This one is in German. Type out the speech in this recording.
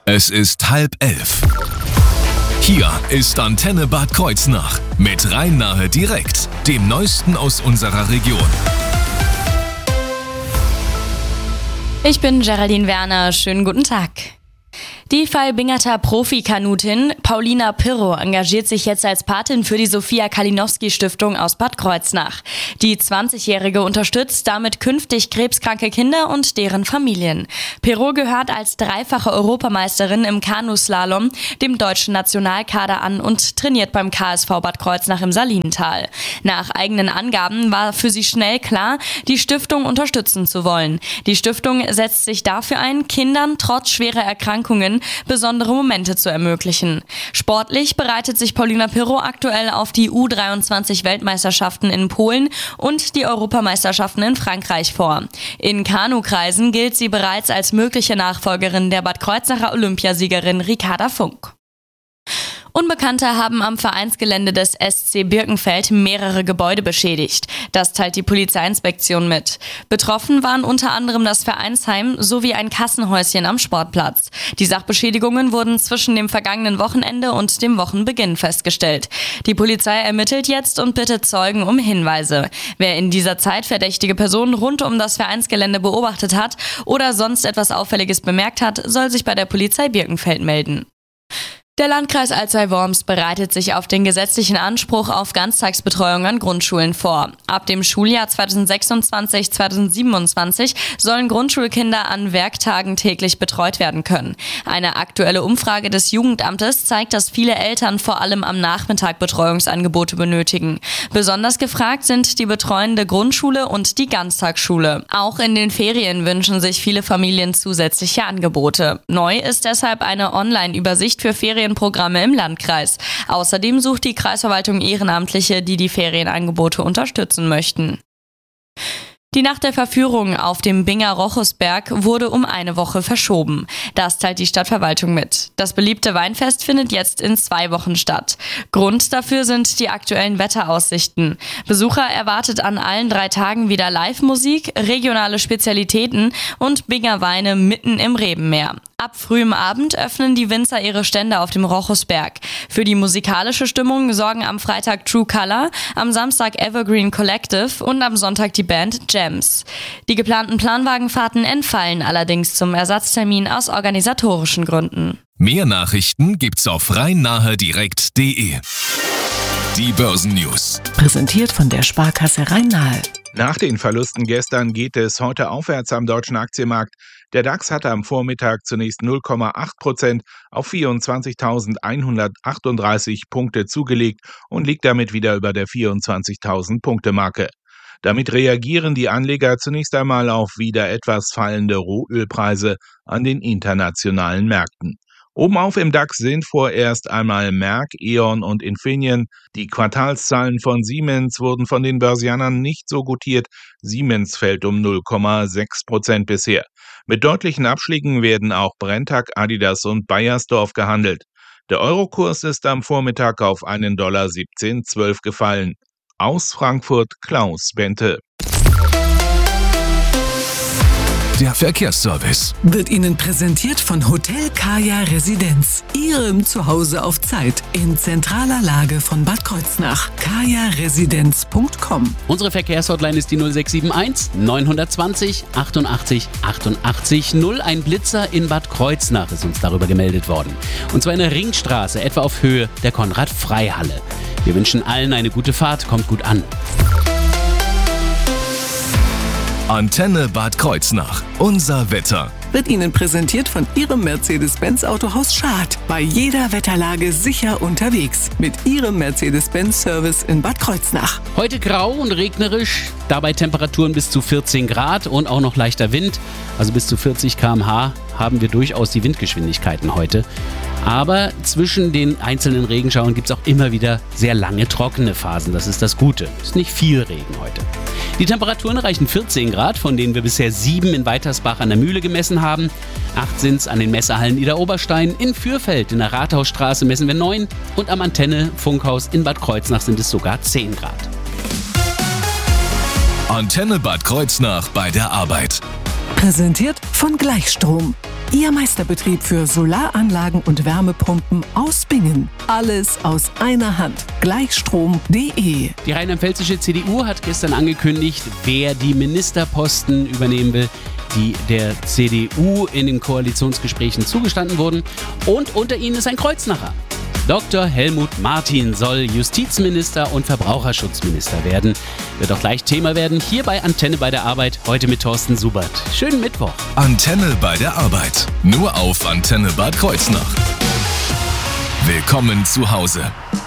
Es ist 10:30. Hier ist Antenne Bad Kreuznach mit Rhein-Nahe direkt, dem Neuesten aus unserer Region. Ich bin Geraldine Werner, schönen guten Tag. Die Vailbingerter Profikanutin Paulina Pirro engagiert sich jetzt als Patin für die Sophia Kalinowski Stiftung aus Bad Kreuznach. Die 20-Jährige unterstützt damit künftig krebskranke Kinder und deren Familien. Pirro gehört als dreifache Europameisterin im Kanuslalom dem deutschen Nationalkader an und trainiert beim KSV Bad Kreuznach im Salinental. Nach eigenen Angaben war für sie schnell klar, die Stiftung unterstützen zu wollen. Die Stiftung setzt sich dafür ein, Kindern trotz schwerer Erkrankungen besondere Momente zu ermöglichen. Sportlich bereitet sich Paulina Pirro aktuell auf die U23-Weltmeisterschaften in Polen und die Europameisterschaften in Frankreich vor. In Kanukreisen gilt sie bereits als mögliche Nachfolgerin der Bad Kreuznacher Olympiasiegerin Ricarda Funk. Unbekannte haben am Vereinsgelände des SC Birkenfeld mehrere Gebäude beschädigt. Das teilt die Polizeiinspektion mit. Betroffen waren unter anderem das Vereinsheim sowie ein Kassenhäuschen am Sportplatz. Die Sachbeschädigungen wurden zwischen dem vergangenen Wochenende und dem Wochenbeginn festgestellt. Die Polizei ermittelt jetzt und bittet Zeugen um Hinweise. Wer in dieser Zeit verdächtige Personen rund um das Vereinsgelände beobachtet hat oder sonst etwas Auffälliges bemerkt hat, soll sich bei der Polizei Birkenfeld melden. Der Landkreis Alzey-Worms bereitet sich auf den gesetzlichen Anspruch auf Ganztagsbetreuung an Grundschulen vor. Ab dem Schuljahr 2026/2027 sollen Grundschulkinder an Werktagen täglich betreut werden können. Eine aktuelle Umfrage des Jugendamtes zeigt, dass viele Eltern vor allem am Nachmittag Betreuungsangebote benötigen. Besonders gefragt sind die betreuende Grundschule und die Ganztagsschule. Auch in den Ferien wünschen sich viele Familien zusätzliche Angebote. Neu ist deshalb eine Online-Übersicht für Ferienprogramme im Landkreis. Außerdem sucht die Kreisverwaltung Ehrenamtliche, die die Ferienangebote unterstützen möchten. Die Nacht der Verführung auf dem Binger Rochusberg wurde um eine Woche verschoben. Das teilt die Stadtverwaltung mit. Das beliebte Weinfest findet jetzt in 2 Wochen statt. Grund dafür sind die aktuellen Wetteraussichten. Besucher erwartet an allen 3 Tagen wieder Live-Musik, regionale Spezialitäten und Binger Weine mitten im Rebenmeer. Ab frühem Abend öffnen die Winzer ihre Stände auf dem Rochusberg. Für die musikalische Stimmung sorgen am Freitag True Color, am Samstag Evergreen Collective und am Sonntag die Band Gems. Die geplanten Planwagenfahrten entfallen allerdings zum Ersatztermin aus organisatorischen Gründen. Mehr Nachrichten gibt's auf rhein-nahe-direkt.de. Die Börsennews. Präsentiert von der Sparkasse Rhein-Nahe. Nach den Verlusten gestern geht es heute aufwärts am deutschen Aktienmarkt. Der DAX hatte am Vormittag zunächst 0,8% auf 24.138 Punkte zugelegt und liegt damit wieder über der 24.000-Punkte-Marke. Damit reagieren die Anleger zunächst einmal auf wieder etwas fallende Rohölpreise an den internationalen Märkten. Obenauf im DAX sind vorerst einmal Merck, E.ON und Infineon. Die Quartalszahlen von Siemens wurden von den Börsianern nicht so gutiert. Siemens fällt um 0,6% bisher. Mit deutlichen Abschlägen werden auch Brenntag, Adidas und Beiersdorf gehandelt. Der Eurokurs ist am Vormittag auf $1,1712 gefallen. Aus Frankfurt Klaus Bente. Der Verkehrsservice Wird Ihnen präsentiert von Hotel Kaya Residenz. Ihrem Zuhause auf Zeit in zentraler Lage von Bad Kreuznach. kajaresidenz.com. Unsere Verkehrshotline ist die 0671 920 88 88 0. Ein Blitzer in Bad Kreuznach ist uns darüber gemeldet worden. Und zwar in der Ringstraße, etwa auf Höhe der Konrad-Frey-Halle. Wir wünschen allen eine gute Fahrt, kommt gut an. Antenne Bad Kreuznach. Unser Wetter. Wird Ihnen präsentiert von Ihrem Mercedes-Benz Autohaus Schad. Bei jeder Wetterlage sicher unterwegs. Mit Ihrem Mercedes-Benz-Service in Bad Kreuznach. Heute grau und regnerisch, dabei Temperaturen bis zu 14 Grad und auch noch leichter Wind. Also bis zu 40 km/h haben wir durchaus die Windgeschwindigkeiten heute. Aber zwischen den einzelnen Regenschauern gibt es auch immer wieder sehr lange trockene Phasen. Das ist das Gute. Es ist nicht viel Regen heute. Die Temperaturen erreichen 14 Grad, von denen wir bisher 7 in Weitersbach an der Mühle gemessen haben. 8 sind es an den Messehallen Idar-Oberstein. In Fürfeld in der Rathausstraße messen wir 9 und am Antenne-Funkhaus in Bad Kreuznach sind es sogar 10 Grad. Antenne Bad Kreuznach bei der Arbeit. Präsentiert von Gleichstrom. Ihr Meisterbetrieb für Solaranlagen und Wärmepumpen aus Bingen. Alles aus einer Hand. Gleichstrom.de. Die rheinland-pfälzische CDU hat gestern angekündigt, wer die Ministerposten übernehmen will, die der CDU in den Koalitionsgesprächen zugestanden wurden. Und unter ihnen ist ein Kreuznacher. Dr. Helmut Martin soll Justizminister und Verbraucherschutzminister werden. Wird auch gleich Thema werden hier bei Antenne bei der Arbeit, heute mit Thorsten Subert. Schönen Mittwoch. Antenne bei der Arbeit. Nur auf Antenne Bad Kreuznach. Willkommen zu Hause.